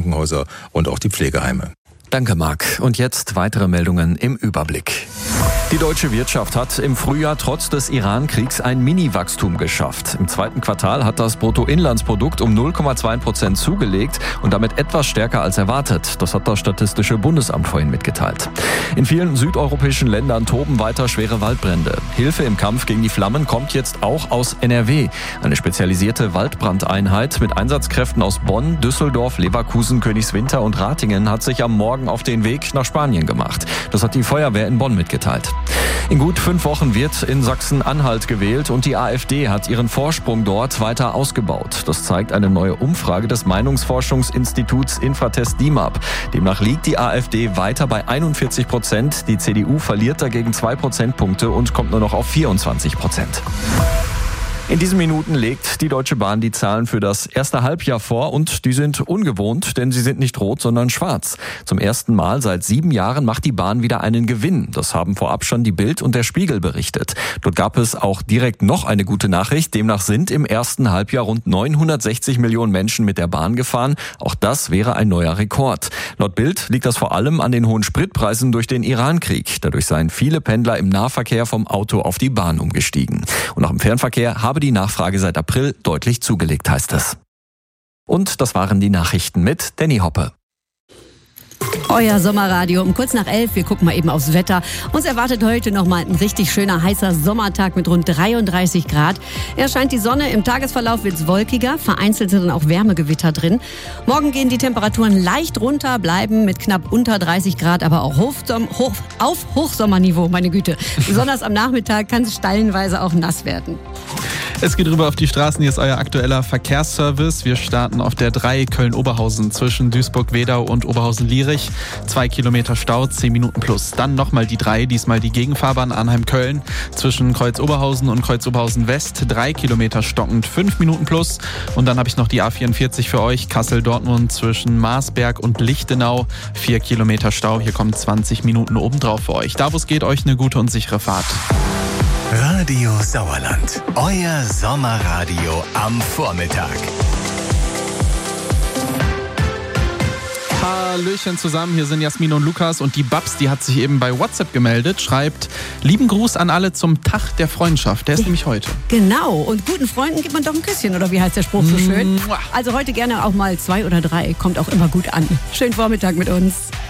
Krankenhäuser und auch die Pflegeheime. Danke, Marc. Und jetzt weitere Meldungen im Überblick. Die deutsche Wirtschaft hat im Frühjahr trotz des Iran-Kriegs ein Mini-Wachstum geschafft. Im zweiten Quartal hat das Bruttoinlandsprodukt um 0,2% zugelegt und damit etwas stärker als erwartet. Das hat das Statistische Bundesamt vorhin mitgeteilt. In vielen südeuropäischen Ländern toben weiter schwere Waldbrände. Hilfe im Kampf gegen die Flammen kommt jetzt auch aus NRW. Eine spezialisierte Waldbrandeinheit mit Einsatzkräften aus Bonn, Düsseldorf, Leverkusen, Königswinter und Ratingen hat sich am Morgen auf den Weg nach Spanien gemacht. Das hat die Feuerwehr in Bonn mitgeteilt. In gut 5 Wochen wird in Sachsen-Anhalt gewählt und die AfD hat ihren Vorsprung dort weiter ausgebaut. Das zeigt eine neue Umfrage des Meinungsforschungsinstituts Infratest DIMAP. Demnach liegt die AfD weiter bei 41%. Die CDU verliert dagegen 2 Prozentpunkte und kommt nur noch auf 24%. In diesen Minuten legt die Deutsche Bahn die Zahlen für das erste Halbjahr vor und die sind ungewohnt, denn sie sind nicht rot, sondern schwarz. Zum ersten Mal seit 7 Jahren macht die Bahn wieder einen Gewinn. Das haben vorab schon die Bild und der Spiegel berichtet. Dort gab es auch direkt noch eine gute Nachricht. Demnach sind im ersten Halbjahr rund 960 Millionen Menschen mit der Bahn gefahren. Auch das wäre ein neuer Rekord. Laut Bild liegt das vor allem an den hohen Spritpreisen durch den Iran-Krieg. Dadurch seien viele Pendler im Nahverkehr vom Auto auf die Bahn umgestiegen. Und auch im Fernverkehr habe die Nachfrage seit April deutlich zugelegt, heißt es. Und das waren die Nachrichten mit Danny Hoppe. Euer Sommerradio um kurz nach 11. Wir gucken mal eben aufs Wetter. Uns erwartet heute nochmal ein richtig schöner, heißer Sommertag mit rund 33 Grad. Erscheint die Sonne, im Tagesverlauf wird es wolkiger, vereinzelt sind dann auch Wärmegewitter drin. Morgen gehen die Temperaturen leicht runter, bleiben mit knapp unter 30 Grad, aber auch auf Hochsommerniveau, meine Güte. Besonders am Nachmittag kann es stellenweise auch nass werden. Es geht rüber auf die Straßen, hier ist euer aktueller Verkehrsservice. Wir starten auf der 3 Köln-Oberhausen zwischen Duisburg-Wedau und Oberhausen-Lierich. 2 Kilometer Stau, 10 Minuten plus. Dann nochmal die 3, diesmal die Gegenfahrbahn Arnheim-Köln zwischen Kreuz-Oberhausen und Kreuz-Oberhausen-West. 3 Kilometer stockend, 5 Minuten plus. Und dann habe ich noch die A44 für euch, Kassel-Dortmund zwischen Marsberg und Lichtenau. 4 Kilometer Stau, hier kommen 20 Minuten obendrauf für euch. Da wo es geht, euch eine gute und sichere Fahrt. Radio Sauerland, euer Sommerradio am Vormittag. Hallöchen zusammen, hier sind Jasmin und Lukas und die Babs, die hat sich eben bei WhatsApp gemeldet, schreibt, lieben Gruß an alle zum Tag der Freundschaft, der ist nämlich heute. Genau, und guten Freunden gibt man doch ein Küsschen, oder wie heißt der Spruch so schön? Also heute gerne auch mal 2 oder 3, kommt auch immer gut an. Schönen Vormittag mit uns.